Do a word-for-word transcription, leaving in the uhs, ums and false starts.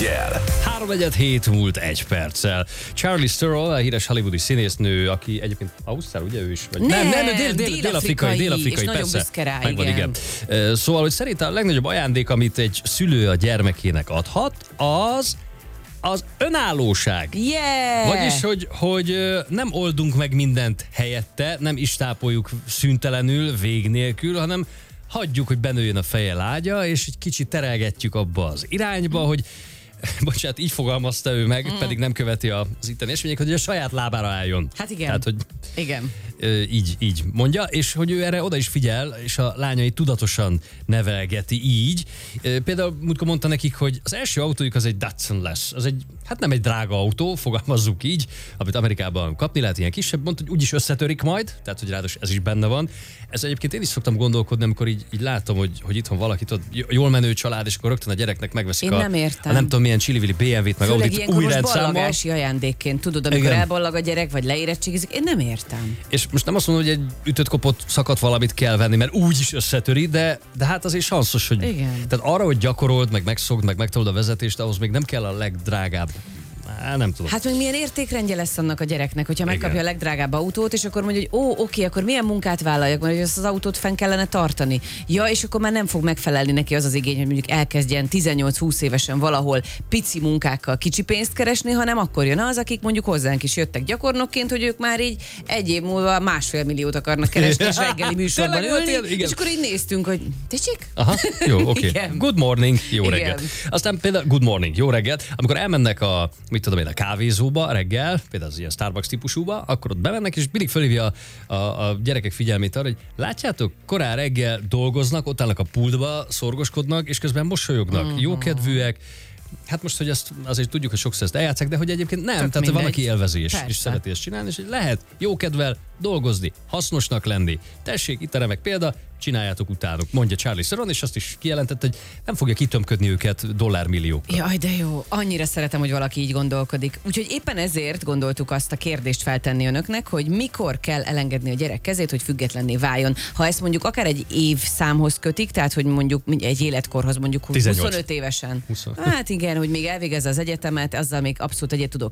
reggel. Három egyet hét múlt egy perccel. Charlize Theron, a híres hollywoodi színésznő, aki egyébként Ausztrál, ugye ő is? Vagy nem, nem, nem, dél, dél, dél-afrikai, dél-afrikai, dél-afrikai, és persze. nagyon büszke rá, Megvan, igen. igen. Szóval, hogy szerintem a legnagyobb ajándék, amit egy szülő a gyermekének adhat, az az önállóság. Yeah! Vagyis, hogy, hogy nem oldunk meg mindent helyette, nem istápoljuk szüntelenül, vég nélkül, hanem hagyjuk, hogy benőjön a feje lágya, és egy kicsit terelgetjük abba az irányba, mm. hogy bocsánat, így fogalmazta ő meg, mm. pedig nem követi az itteni eseményeket, hogy a saját lábára álljon. Hát igen. Tehát, hogy igen. Így, így mondja, és hogy ő erre oda is figyel, és a lányai tudatosan nevelgeti így. Például múltkor mondta nekik, hogy az első autójuk az egy Datsun lesz. Az egy, hát nem egy drága autó, fogalmazzuk így, amit Amerikában kapni lehet, ilyen kisebb, mondta, hogy úgyis összetörik majd, tehát hogy ráadásul ez is benne van. Ez egyébként én is szoktam gondolkodni, amikor így, így látom, hogy, hogy itthon valaki tud, jól menő család, és akkor rögtön a gyereknek megveszik én a, nem értem. a nem tudom milyen csili-vili bé em vét, meg Főleg Audit új rendszámmal. ballagási ajándékként, tudod, amikor igen. elballag a gyerek, vagy leérettségizik, én nem értem. És most nem azt mondom, hogy egy ütött kopott szakadt valamit kell venni, mert úgy is összetöri, de, de hát azért sanszos, hogy... Igen. Tehát arra, hogy gyakorold, meg megszokd, meg megtanuld a vezetést, ahhoz még nem kell a legdrágább. Á, nem tudom. Hát meg milyen értékrendje lesz annak a gyereknek, hogyha megkapja igen. a legdrágább autót, és akkor mondja, hogy ó, oké, akkor milyen munkát vállaljak, mert hogy azt az autót fenn kellene tartani. Ja, és akkor már nem fog megfelelni neki az az igény, hogy mondjuk elkezdjen tizennyolc-húsz évesen valahol pici munkákkal kicsi pénzt keresni, hanem akkor jön az, akik mondjuk hozzánk is jöttek gyakornokként, hogy ők már így egy év múlva másfél milliót akarnak keresni, és reggeli műsorban ülni, és akkor így néztünk, hogy tessék? Aha, jó, oké. Okay. Good morning, jó igen. reggelt. Aztán például good morning, jó reggelt. Amikor elmennek a, mit tudom én, a kávézóba reggel, például az ilyen Starbucks típusúba, akkor ott bemennek, és mindig fölhívja a, a, a gyerekek figyelmét arra, hogy látjátok, korán reggel dolgoznak, ott állnak a pultba, szorgoskodnak, és közben mosolyognak, mm-hmm. jókedvűek. Hát most, hogy ezt azért tudjuk, hogy sokszor ezt eljátszák, de hogy egyébként nem, Tök tehát mindegy. van, aki élvezi és, Persze. és szereti ezt csinálni, és hogy lehet jókedvel dolgozni, hasznosnak lenni. Tessék, itt a remek példa, csináljátok utánuk, mondja Charlize Theron, és azt is kijelentette, hogy nem fogja kitömködni őket dollármilliókkal. Jaj, de jó. Annyira szeretem, hogy valaki így gondolkodik. Úgyhogy éppen ezért gondoltuk azt a kérdést feltenni önöknek, hogy mikor kell elengedni a gyerek kezét, hogy függetlenné váljon. Ha ezt mondjuk akár egy évszámhoz kötik, tehát hogy mondjuk egy életkorhoz mondjuk tizennyolc. huszonöt évesen. húsz. Hát igen, hogy még elvégezze az egyetemet, azzal még abszolút egyet tudok